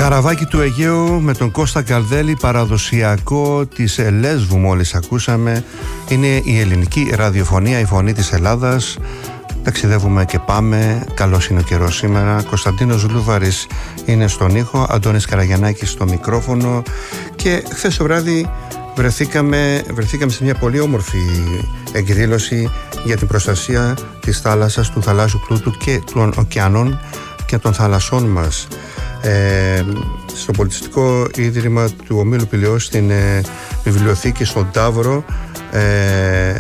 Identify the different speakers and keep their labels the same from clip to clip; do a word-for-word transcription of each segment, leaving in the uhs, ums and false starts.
Speaker 1: Καραβάκι του Αιγαίου με τον Κώστα Καλδέλη, παραδοσιακό της Λέσβου μόλις ακούσαμε. Είναι η ελληνική ραδιοφωνία, η φωνή της Ελλάδας. Ταξιδεύουμε και πάμε, καλός είναι ο καιρός σήμερα. Κωνσταντίνος Λούβαρης είναι στον ήχο, Αντώνης Καραγιαννάκης στο μικρόφωνο. Και χθες το βράδυ βρεθήκαμε, βρεθήκαμε σε μια πολύ όμορφη εκδήλωση για την προστασία της θάλασσας, του θαλάσσιου πλούτου και των ωκεανών και των θαλασσών μας. Ε, στο Πολιτιστικό Ίδρυμα του Ομίλου Πηλαιός, στην ε, βιβλιοθήκη στον Ταύρο, ε,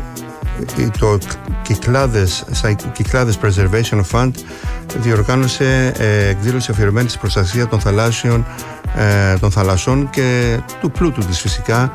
Speaker 1: το Κυκλάδες, Κυκλάδες Preservation Fund διοργάνωσε ε, εκδήλωση αφιερωμένη στην προστασία των θαλάσσιων, ε, των θαλασσών και του πλούτου της φυσικά,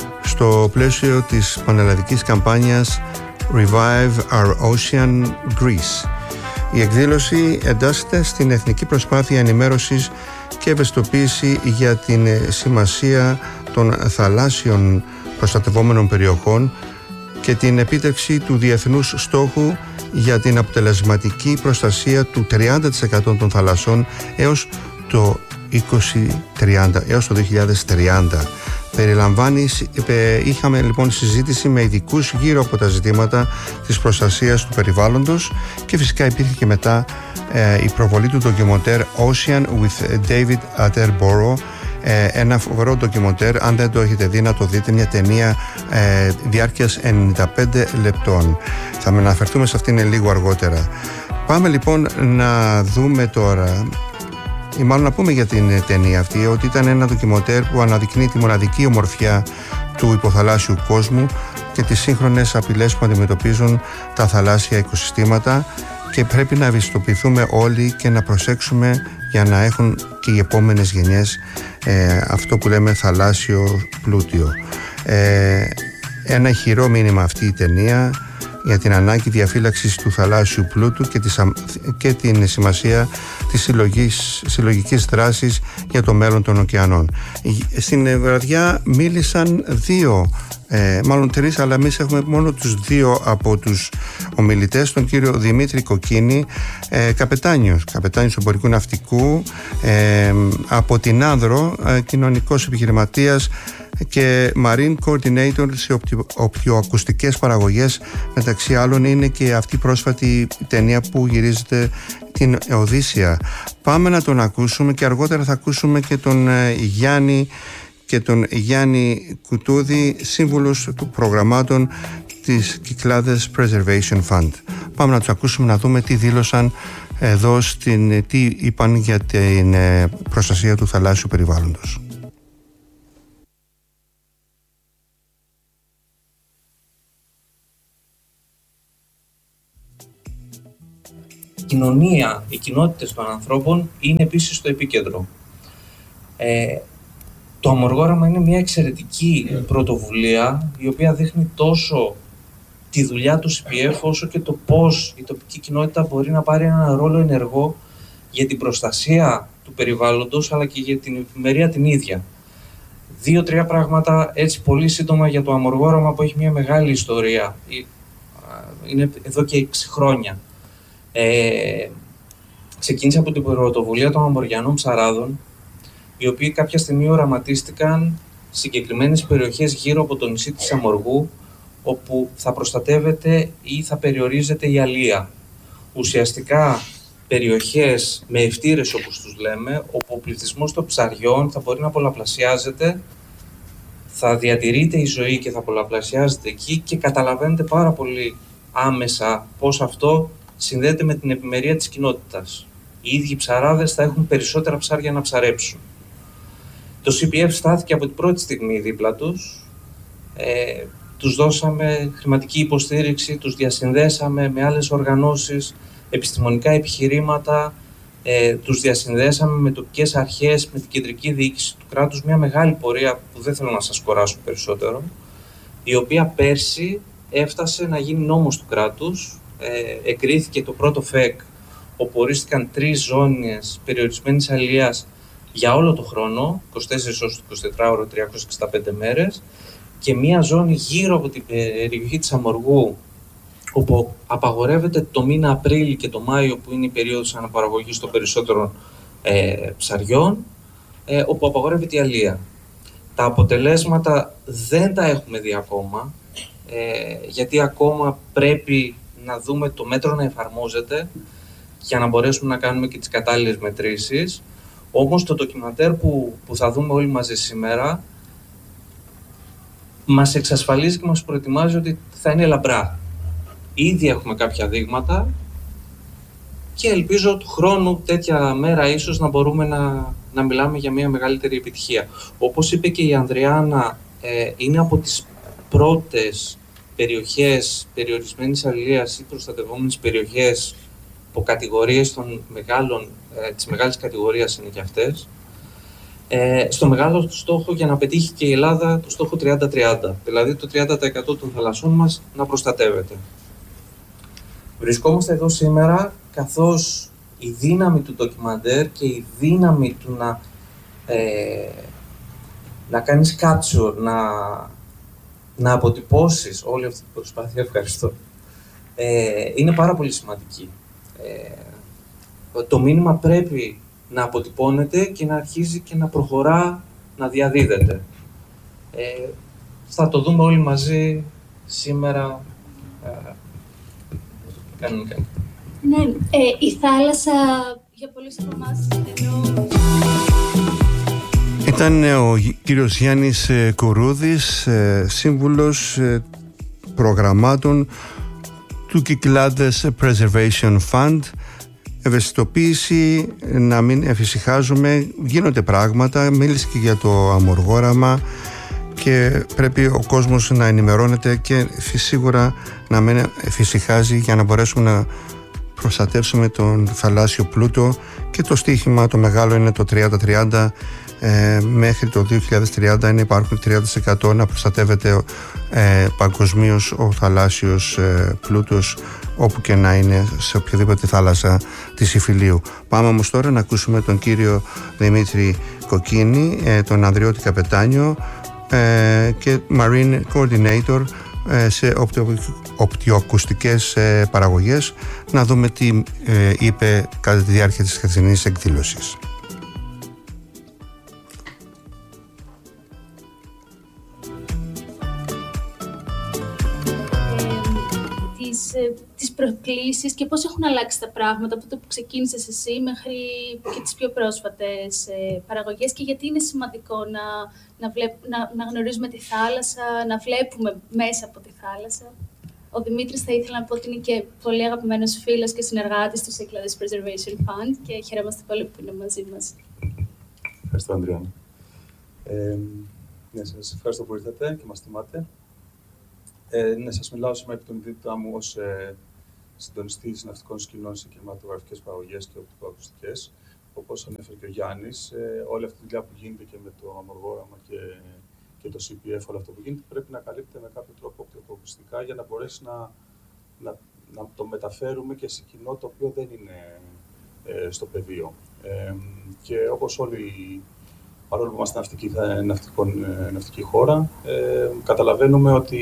Speaker 1: στο πλαίσιο της πανελλαδικής καμπάνιας Revive Our Ocean Greece. Η εκδήλωση εντάσσεται στην εθνική προσπάθεια ενημέρωσης και ευαισθητοποίηση για την σημασία των θαλάσσιων προστατευόμενων περιοχών και την επίτευξη του διεθνούς στόχου για την αποτελεσματική προστασία του τριάντα τοις εκατό των θαλασσών έως το είκοσι τριάντα, έως το δύο χιλιάδες τριάντα. Περιλαμβάνει, είχαμε λοιπόν συζήτηση με ειδικούς γύρω από τα ζητήματα της προστασίας του περιβάλλοντος και φυσικά υπήρχε και μετά ε, η προβολή του ντοκιμοντέρ Ocean with David Attenborough, ε, ένα φοβερό ντοκιμοντέρ, αν δεν το έχετε δει να το δείτε, μια ταινία ε, διάρκειας ενενήντα πέντε λεπτών. Θα με αναφερθούμε σε αυτήν λίγο αργότερα. Πάμε λοιπόν να δούμε τώρα, ή μάλλον να πούμε για την ταινία αυτή, ότι ήταν ένα ντοκιμοντέρ που αναδεικνύει τη μοναδική ομορφιά του υποθαλάσσιου κόσμου και τις σύγχρονες απειλές που αντιμετωπίζουν τα θαλάσσια οικοσυστήματα, και πρέπει να ευαισθητοποιηθούμε όλοι και να προσέξουμε για να έχουν και οι επόμενες γενιές ε, αυτό που λέμε θαλάσσιο πλούτιο. Ε, ένα ηχηρό μήνυμα αυτή η ταινία για την ανάγκη διαφύλαξης του θαλάσσιου πλούτου και, της, και την σημασία της συλλογής, συλλογικής δράσης για το μέλλον των ωκεανών. Στην βραδιά μίλησαν δύο, ε, μάλλον τρεις, αλλά εμείς έχουμε μόνο τους δύο από τους ομιλητές, τον κύριο Δημήτρη Κοκκίνη, ε, καπετάνιος, καπετάνιος εμπορικού ναυτικού, ε, από την Άνδρο, ε, κοινωνικός επιχειρηματίας και Marine Coordinator σε οπτικοακουστικές παραγωγές. Μεταξύ άλλων είναι και αυτή η πρόσφατη ταινία που γυρίζεται, την Οδύσσεια. Πάμε να τον ακούσουμε και αργότερα θα ακούσουμε και τον Γιάννη και τον Γιάννη Κουτούδη, σύμβουλος του προγραμμάτων της Κυκλάδες Preservation Fund. Πάμε να τους ακούσουμε, να δούμε τι δήλωσαν εδώ, στην, τι είπαν για την προστασία του θαλάσσιου περιβάλλοντος.
Speaker 2: Η κοινωνία, οι κοινότητες των ανθρώπων είναι επίσης στο επίκεντρο. Ε, το Αμοργόραμα είναι μια εξαιρετική πρωτοβουλία, η οποία δείχνει τόσο τη δουλειά του σι πι εφ, όσο και το πώς η τοπική κοινότητα μπορεί να πάρει ένα ρόλο ενεργό για την προστασία του περιβάλλοντος, αλλά και για την ευημερία την ίδια. Δύο-τρία πράγματα έτσι πολύ σύντομα για το Αμοργόραμα, που έχει μια μεγάλη ιστορία. Είναι εδώ και έξι χρόνια. Ε, ξεκίνησε από την πρωτοβουλία των Αμοριανών ψαράδων, οι οποίοι κάποια στιγμή οραματίστηκαν συγκεκριμένες περιοχές γύρω από το νησί της Αμοργού, όπου θα προστατεύεται ή θα περιορίζεται η αλεία. Ουσιαστικά περιοχές με ευτήρες, όπως τους λέμε, όπου ο πληθυσμός των ψαριών θα μπορεί να πολλαπλασιάζεται, θα διατηρείται η ζωή και θα πολλαπλασιάζεται εκεί, και καταλαβαίνετε πάρα πολύ άμεσα πώς αυτό συνδέεται με την επιμερία της κοινότητας. Οι ίδιοι ψαράδες θα έχουν περισσότερα ψάρια να ψαρέψουν. Το σι πι εφ στάθηκε από την πρώτη στιγμή δίπλα τους. Ε, τους δώσαμε χρηματική υποστήριξη, τους διασυνδέσαμε με άλλες οργανώσεις, επιστημονικά επιχειρήματα, ε, τους διασυνδέσαμε με τοπικές αρχές, με την κεντρική διοίκηση του κράτους. Μια μεγάλη πορεία που δεν θέλω να σας κουράσω περισσότερο, η οποία πέρσι έφτασε να γίνει νόμος του κράτους. Ε, εκρίθηκε το πρώτο ΦΕΚ, όπου ορίστηκαν τρεις ζώνες περιορισμένης αλίας για όλο το χρόνο, είκοσι τέσσερις ώρες το εικοσιτετράωρο, τριακόσιες εξήντα πέντε μέρες, και μία ζώνη γύρω από την περιοχή της Αμοργού, όπου απαγορεύεται το μήνα Απρίλη και το Μάιο, που είναι η περίοδος αναπαραγωγής των περισσότερων ε, ψαριών, ε, όπου απαγορεύεται η αλεία. Τα αποτελέσματα δεν τα έχουμε δει ακόμα, ε, γιατί ακόμα πρέπει να δούμε το μέτρο να εφαρμόζεται για να μπορέσουμε να κάνουμε και τις κατάλληλες μετρήσεις. Όμως το ντοκιμαντέρ που, που θα δούμε όλοι μαζί σήμερα μας εξασφαλίζει και μας προετοιμάζει ότι θα είναι λαμπρά. Ήδη έχουμε κάποια δείγματα και ελπίζω του χρόνου τέτοια μέρα ίσως να μπορούμε να, να μιλάμε για μια μεγαλύτερη επιτυχία. Όπως είπε και η Ανδριάννα, ε, είναι από τις πρώτες περιοχές περιορισμένης αλείας ή προστατευόμενες περιοχές από κατηγορίες των μεγάλων, ε, της μεγάλης κατηγορίας είναι και αυτές. Ε, στο μεγάλο στόχο για να πετύχει και η Ελλάδα το στόχο τριάντα τριάντα, δηλαδή το τριάντα τοις εκατό των θαλασσών μας να προστατεύεται. Βρισκόμαστε εδώ σήμερα καθώς η δύναμη του ντοκιμαντέρ και η δύναμη του να, ε, να κάνεις capture, να, να αποτυπώσεις όλη αυτή την προσπάθεια, ευχαριστώ, ε, είναι πάρα πολύ σημαντική. Ε, το μήνυμα πρέπει να αποτυπώνεται και να αρχίζει και να προχωρά, να διαδίδεται. Ε, θα το δούμε όλοι μαζί σήμερα ε, κανονικά.
Speaker 3: Ναι, ε, η θάλασσα για πολλούς από εμάς εδώ...
Speaker 1: Ήταν ο κύριος Γιάννης Κουρούδης, σύμβουλος προγραμμάτων του Κυκλάδες Preservation Fund. Ευαισθητοποίηση, να μην εφησυχάζουμε, γίνονται πράγματα, μίλησε και για το αμοργόραμα και πρέπει ο κόσμος να ενημερώνεται και σίγουρα να μην εφησυχάζει για να μπορέσουμε να προστατεύσουμε τον θαλάσσιο πλούτο και το στίχημα το μεγάλο είναι το τριάντα τριάντα. Ε, μέχρι το δύο χιλιάδες τριάντα είναι υπάρχουν τριάντα τοις εκατό να προστατεύεται ε, παγκοσμίως ο θαλάσσιος ε, πλούτος όπου και να είναι σε οποιαδήποτε θάλασσα της Ιφιλίου. Πάμε όμως τώρα να ακούσουμε τον κύριο Δημήτρη Κοκκίνη, ε, τον Ανδριώτη Καπετάνιο ε, και Marine Coordinator ε, σε οπτικοακουστικές ε, παραγωγές, να δούμε τι ε, είπε κατά τη διάρκεια της χθεσινής εκδήλωσης.
Speaker 3: Τις προκλήσεις και πώς έχουν αλλάξει τα πράγματα από το που ξεκίνησες εσύ μέχρι και τις πιο πρόσφατες ε, παραγωγές και γιατί είναι σημαντικό να, να, βλέπ, να, να γνωρίζουμε τη θάλασσα, να βλέπουμε μέσα από τη θάλασσα. Ο Δημήτρης θα ήθελα να πω ότι είναι και πολύ αγαπημένος φίλος και συνεργάτης του Cyclades Preservation Fund και χαιρόμαστε πολύ που είναι μαζί μας.
Speaker 4: Ευχαριστώ, Ανδριάννα. Ε, ναι, σας ευχαριστώ που ήρθατε και μας τιμάτε. Ε, ναι, σας μιλάω σήμερα επί τον ιδιότητά μου ως ε, συντονιστής ναυτικών σκηνών σε κινηματογραφικές παραγωγές και οπτικοακουστικές. Όπως ανέφερε και ο Γιάννης, ε, όλη αυτή τη δουλειά που γίνεται και με το αμοργόραμα και, και το σι πι εφ, όλο αυτό που γίνεται, πρέπει να καλύπτεται με κάποιο τρόπο οπτικοακουστικά για να μπορέσει να, να, να το μεταφέρουμε και σε κοινό το οποίο δεν είναι ε, στο πεδίο. Ε, και όπως όλοι, παρόλο που είμαστε ναυτική, ναυτικών, ε, ναυτική χώρα, ε, καταλαβαίνουμε ότι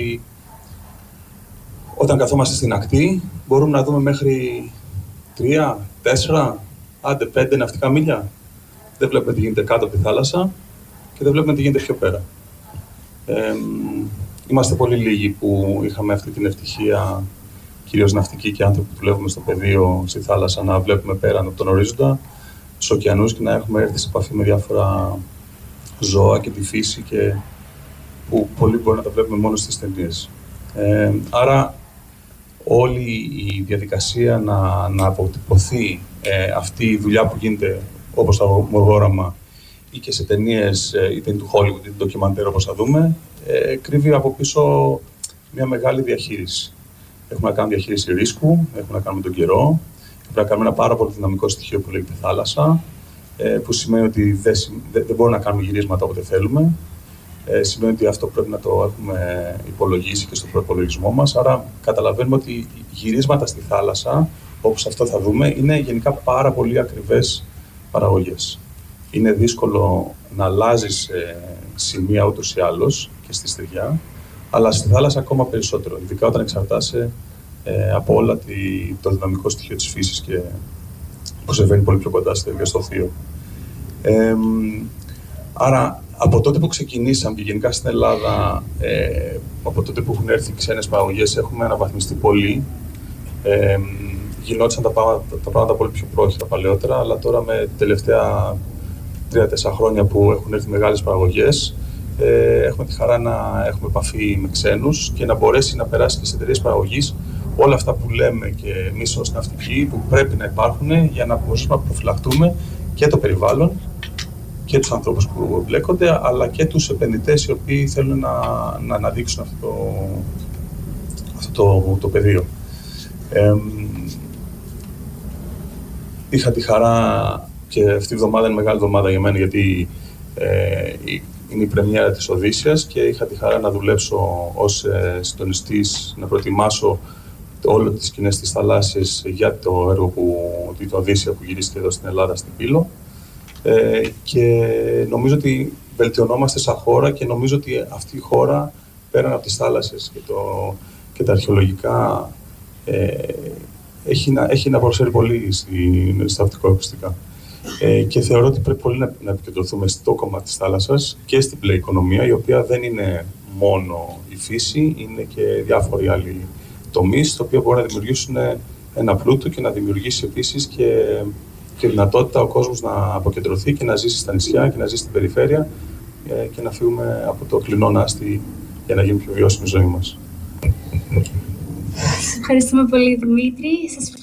Speaker 4: όταν καθόμαστε στην ακτή, μπορούμε να δούμε μέχρι τρία, τέσσερα, άντε πέντε ναυτικά μίλια. Δεν βλέπουμε τι γίνεται κάτω από τη θάλασσα και δεν βλέπουμε τι γίνεται πιο πέρα. Ε, είμαστε πολύ λίγοι που είχαμε αυτή την ευτυχία, κυρίως ναυτικοί και άνθρωποι που δουλεύουμε στο πεδίο, στη θάλασσα, να βλέπουμε πέραν από τον ορίζοντα, στους ωκεανούς και να έχουμε έρθει σε επαφή με διάφορα ζώα και τη φύση και που πολλοί μπορεί να τα βλέπουμε μόνο στις ταινίες. Ε, άρα, όλη η διαδικασία να, να αποτυπωθεί ε, αυτή η δουλειά που γίνεται όπως το αμοργόραμα ή και σε ταινίες, είτε είναι του Hollywood είτε ντοκιμαντέρ όπως θα δούμε, ε, κρύβει από πίσω μια μεγάλη διαχείριση. Έχουμε να κάνουμε διαχείριση ρίσκου, έχουμε να κάνουμε τον καιρό, έχουμε να κάνουμε ένα πάρα πολύ δυναμικό στοιχείο που λέγεται θάλασσα, ε, που σημαίνει ότι δεν, δεν, δεν μπορούμε να κάνουμε γυρίσματα όποτε θέλουμε. Ε, σημαίνει ότι αυτό πρέπει να το έχουμε υπολογίσει και στο προϋπολογισμό μας. Άρα καταλαβαίνουμε ότι γυρίσματα στη θάλασσα, όπως αυτό θα δούμε, είναι γενικά πάρα πολύ ακριβές παραγωγές. Είναι δύσκολο να αλλάζεις ε, σημεία ούτως ή άλλως και στη στεριά, αλλά στη θάλασσα ακόμα περισσότερο, ειδικά όταν εξαρτάσαι ε, από όλα τη, το δυναμικό στοιχείο της φύσης και που σε βαίνει πολύ πιο κοντά στο θείο. Ε, Άρα, από τότε που ξεκινήσαμε και γενικά στην Ελλάδα, ε, από τότε που έχουν έρθει ξένες παραγωγές, έχουμε αναβαθμιστεί πολύ. Ε, γινόντουσαν τα, τα πράγματα πολύ πιο πρόχειρα παλαιότερα, αλλά τώρα με τα τελευταία τρία τέσσερα χρόνια που έχουν έρθει μεγάλες παραγωγές, ε, έχουμε τη χαρά να έχουμε επαφή με ξένους και να μπορέσει να περάσει και σε εταιρείες παραγωγής όλα αυτά που λέμε και εμείς ως ναυτικοί που πρέπει να υπάρχουν για να μπορούμε να προφυλαχτούμε και το περιβάλλον και τους ανθρώπους που εμπλέκονται, αλλά και τους επενδυτές οι οποίοι θέλουν να, να αναδείξουν αυτό το, αυτό το, το πεδίο. Ε, είχα τη χαρά και αυτή η εβδομάδα είναι μεγάλη εβδομάδα για μένα, γιατί ε, είναι η πρεμιέρα της Οδύσσειας και είχα τη χαρά να δουλέψω ως ε, συντονιστής, να προετοιμάσω όλες τις σκηνές της θαλάσσης για το έργο που, την Οδύσσεια που γυρίστηκε εδώ στην Ελλάδα, στην Πύλο. Ε, και νομίζω ότι βελτιωνόμαστε σαν χώρα και νομίζω ότι αυτή η χώρα, πέραν από τις θάλασσες και, το, και τα αρχαιολογικά, ε, έχει, να, έχει να προσφέρει πολύ στα ναυτικοακουστικά. Ε, και θεωρώ ότι πρέπει πολύ να, να επικεντρωθούμε στο κομμάτι της θάλασσας και στην πλέον οικονομία, η οποία δεν είναι μόνο η φύση, είναι και διάφοροι άλλοι τομείς, τα οποία μπορούν να δημιουργήσουν ένα πλούτο και να δημιουργήσει επίσης και, και δυνατότητα ο κόσμος να αποκεντρωθεί και να ζήσει στα νησιά και να ζήσει στην περιφέρεια ε, και να φύγουμε από το κλεινό άστι για να γίνει πιο βιώσιμη η ζωή μας.
Speaker 3: Σας ευχαριστούμε πολύ, Δημήτρη. Σας...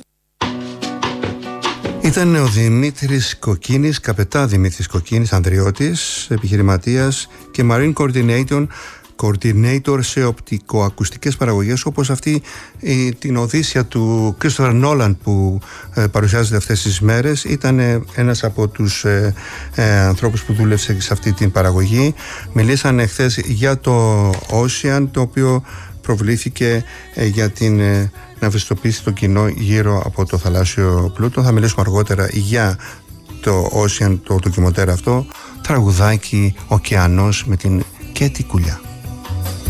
Speaker 1: Ήταν ο Δημήτρης Κοκκίνης, καπετά Δημήτρης Κοκκίνης, ανδριώτης, επιχειρηματίας και Marine Coordinator, coordinator σε οπτικοακουστικές παραγωγές, όπως αυτή η, την Οδύσσεια του Christopher Nolan που ε, παρουσιάζεται αυτές τις μέρες. Ήταν ε, ένας από τους ε, ε, ανθρώπους που δούλεψε σε αυτή την παραγωγή. Μιλήσανε χθες για το Ocean, το οποίο προβλήθηκε ε, για την ε, να ευαισθητοποιήσει το κοινό γύρω από το θαλάσσιο πλούτο. Θα μιλήσουμε αργότερα για το Ocean, το ντοκιμαντέρ αυτό. Τραγουδάκι «Ωκεανός» με την Κέτη Κουλιά.